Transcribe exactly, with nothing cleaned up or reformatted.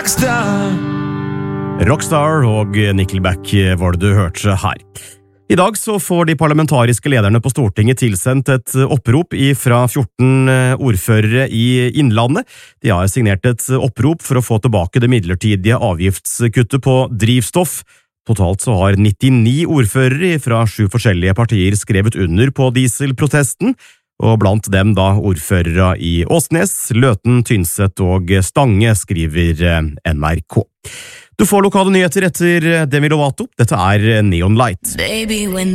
Rockstar og Nickelback var det du hørte her. I dag så får de parlamentariske lederne på Stortinget tilsendt et opprop fra fjorten ordførere i Innlandet. De har signert et opprop for å få tilbake det midlertidige avgiftskuttet på drivstoff. Totalt så har nittini ordførere fra sju forskjellige partier skrevet under på dieselprotesten, og blant dem da ordførere i Åsnes, Løten, Tynset og Stange, skriver N R K. Du får lokale nyheter etter Demi Lovato. Dette er Neon Light. Baby, when